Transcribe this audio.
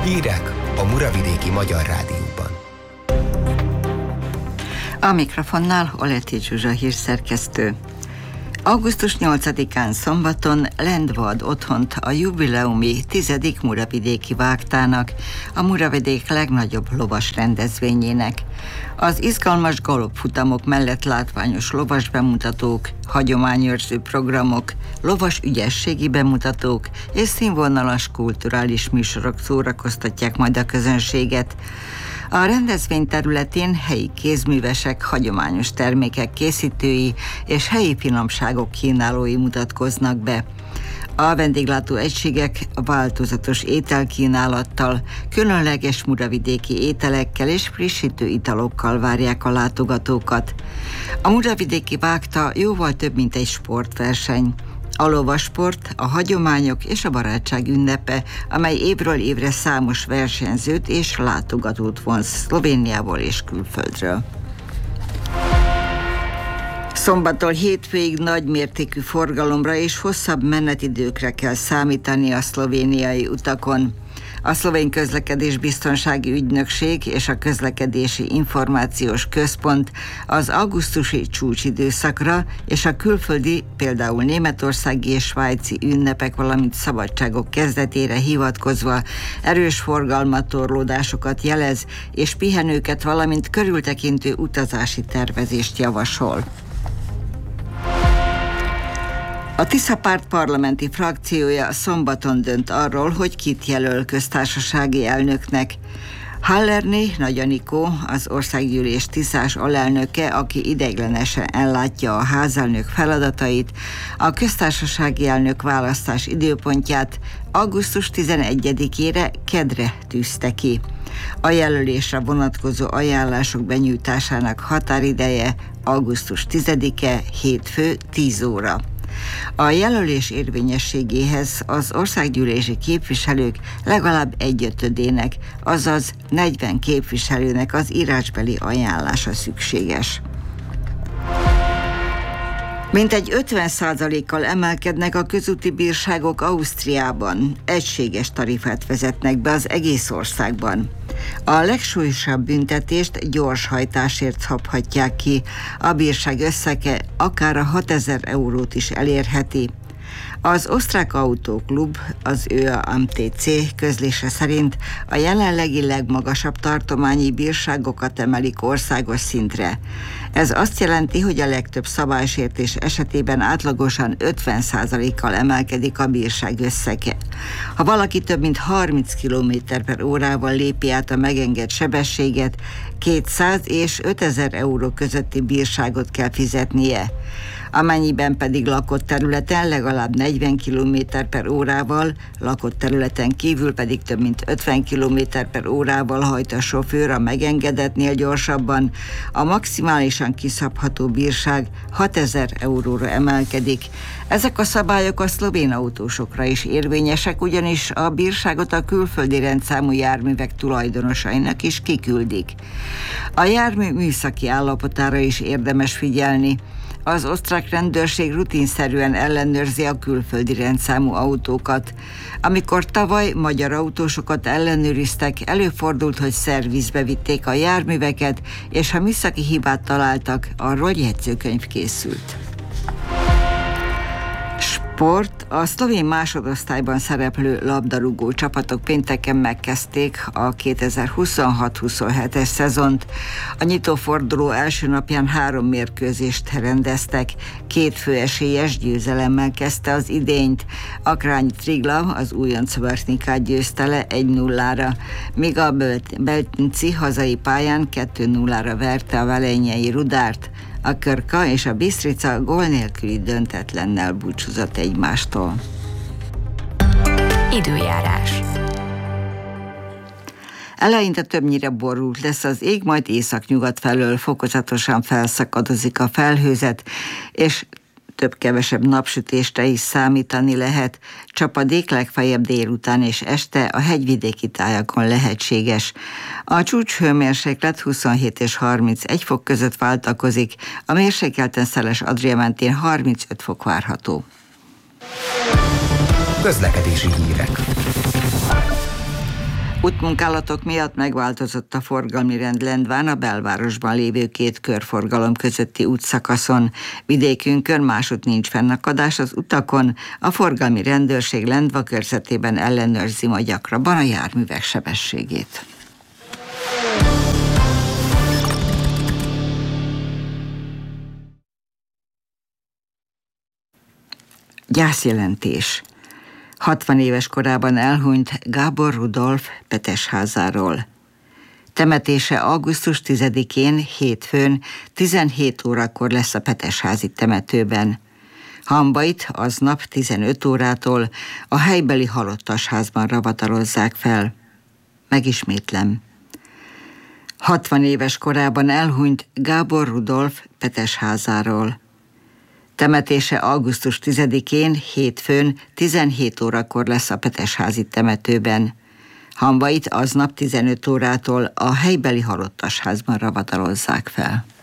Hírek a Muravidéki Magyar Rádióban. A mikrofonnál Oleti Zsuzsa hírszerkesztő. Augusztus 8-án szombaton Lendva ad otthont a jubileumi 10. Muravidéki Vágtának, a Muravidék legnagyobb lovas rendezvényének. Az izgalmas galopfutamok mellett látványos lovas bemutatók, hagyományőrző programok, lovas ügyességi bemutatók és színvonalas kulturális műsorok szórakoztatják majd a közönséget. A rendezvény területén helyi kézművesek, hagyományos termékek készítői és helyi finomságok kínálói mutatkoznak be. A vendéglátó egységek változatos ételkínálattal, különleges muravidéki ételekkel és frissítő italokkal várják a látogatókat. A Muravidéki Vágta jóval több, mint egy sportverseny. A lovasport, a hagyományok és a barátság ünnepe, amely évről évre számos versenyzőt és látogatót vonz Szlovéniából és külföldről. Szombattól hétfőig nagymértékű forgalomra és hosszabb menetidőkre kell számítani a szlovéniai utakon. A Szlovén Közlekedésbiztonsági Ügynökség és a Közlekedési Információs Központ az augusztusi csúcsidőszakra és a külföldi, például németországi és svájci ünnepek, valamint szabadságok kezdetére hivatkozva erős forgalmattorlódásokat jelez, és pihenőket, valamint körültekintő utazási tervezést javasol. A Tisza párt parlamenti frakciója szombaton dönt arról, hogy kit jelöl köztársasági elnöknek. Hallerné Nagy Anikó, az országgyűlés tiszás alelnöke, aki ideiglenesen ellátja a házelnök feladatait, a köztársasági elnök választás időpontját augusztus 11-ére, kedre tűzte ki. A jelölésre vonatkozó ajánlások benyújtásának határideje augusztus 10-e, hétfő 10 óra. A jelölés érvényességéhez az országgyűlési képviselők legalább 1/5-ének, azaz 40 képviselőnek az írásbeli ajánlása szükséges. Mintegy 50%-kal emelkednek a közúti bírságok Ausztriában. Egységes tarifát vezetnek be az egész országban. A legsúlyosabb büntetést gyorshajtásért szabhatják ki. A bírság összege akár a 6000 eurót is elérheti. Az osztrák autóklub, az ÖAMTC közlése szerint a jelenlegi legmagasabb tartományi bírságokat emelik országos szintre. Ez azt jelenti, hogy a legtöbb szabálysértés esetében átlagosan 50%-kal emelkedik a bírság összege. Ha valaki több mint 30 km/órával lépi át a megengedett sebességet, 200 és 5000 euró közötti bírságot kell fizetnie. Amennyiben pedig lakott területen legalább 40 km/órával, lakott területen kívül pedig több mint 50 km/órával hajt a sofőr a megengedetnél gyorsabban, a maximálisan kiszabható bírság 6000 euróra emelkedik. Ezek a szabályok a szlovén autósokra is érvényesek, ugyanis a bírságot a külföldi rendszámú járművek tulajdonosainak is kiküldik. A jármű műszaki állapotára is érdemes figyelni. Az osztrák rendőrség rutinszerűen ellenőrzi a külföldi rendszámú autókat. Amikor tavaly magyar autósokat ellenőriztek, előfordult, hogy szervizbe vitték a járműveket, és ha műszaki hibát találtak, arról jegyzőkönyv készült. Sport. A szlovén másodosztályban szereplő labdarúgó csapatok pénteken megkezdték a 2026-27-es szezont. A nyitóforduló első napján 3 mérkőzést rendeztek. 2 főesélyes győzelemmel kezdte az idényt. A Krányi Triglav az újonc Vršnicát győzte le 1-0-ra, míg a Beltinci hazai pályán 2-0-ra verte a velenjei Rudárt. A Krka és a Bistrica gól nélküli döntetlennel búcsúzott egymástól. Időjárás. Eleinte többnyire borult lesz az ég, majd északnyugat felől fokozatosan felszakadozik a felhőzet, és több-kevesebb napsütésre is számítani lehet. Csapadék legfeljebb délután és este a hegyvidéki tájakon lehetséges. A csúcshőmérséklet 27 és 31 fok között váltakozik, a mérsékelten szeles Adria mentén 35 fok várható. Közlekedési hírek. Útmunkálatok miatt megváltozott a forgalmi rend Lendván a belvárosban lévő 2 körforgalom közötti útszakaszon. Vidékünkön másút nincs fennakadás az utakon, a forgalmi rendőrség Lendva körzetében ellenőrzi ma gyakrabban a járművek sebességét. Gyászjelentés. 60 éves korában elhunyt Gábor Rudolf Petesházáról. Temetése augusztus 10-én, hétfőn 17 órakor lesz a Petesházi temetőben. Hambait aznap 15 órától a helybeli halottasházban ravatalozzák fel. Megismétlem. 60 éves korában elhunyt Gábor Rudolf Petesházáról. Temetése augusztus 10-én, hétfőn 17 órakor lesz a Petesházi temetőben. Hambait aznap 15 órától a helybeli halottasházban ravatalozzák fel.